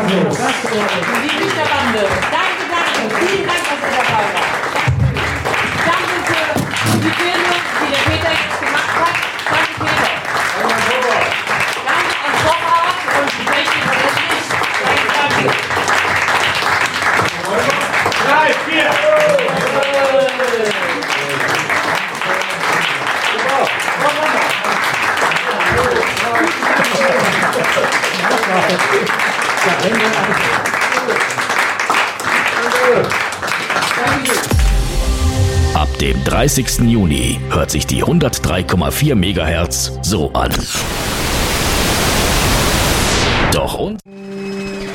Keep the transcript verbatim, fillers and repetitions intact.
Danke. Die Liederbande. Danke, danke. Vielen Dank, dass ihr dabei wart. Danke für die Filme, die der Peter jetzt gemacht hat. Danke, Peter. Danke an Vorrat und die Technik und das Licht. Danke, danke. Drei, vier. Ab dem dreißigsten Juni hört sich die hundertdrei Komma vier Megahertz so an. Doch uns